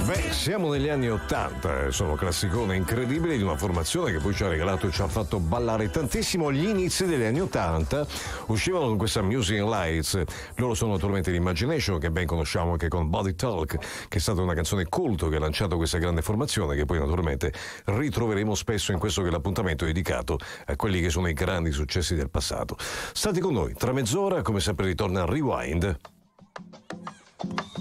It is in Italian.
Beh, siamo negli anni '80, sono classicone incredibile di una formazione che poi ci ha regalato e ci ha fatto ballare tantissimo. Gli inizi degli anni '80 uscivano con questa Music Lights. Loro sono naturalmente l'Imagination, che ben conosciamo anche con Body Talk, che è stata una canzone culto che ha lanciato questa grande formazione, che poi naturalmente ritroveremo spesso in questo che è l'appuntamento dedicato a quelli che sono i grandi successi del passato. State con noi, tra mezz'ora come sempre ritorna Rewind.